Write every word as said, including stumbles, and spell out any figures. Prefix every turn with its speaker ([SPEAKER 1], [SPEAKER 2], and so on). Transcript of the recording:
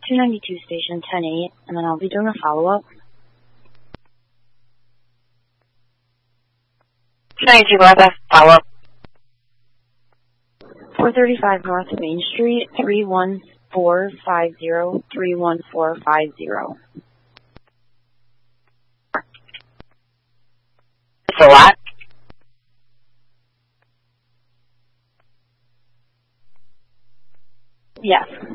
[SPEAKER 1] two ninety-two station ten eight, and then I'll be doing a follow-up.
[SPEAKER 2] two ninety-two, go ahead, follow-up.
[SPEAKER 1] four thirty-five North Main Street, three one four five zero, three one four five zero.
[SPEAKER 2] It's a lot.
[SPEAKER 1] Yes.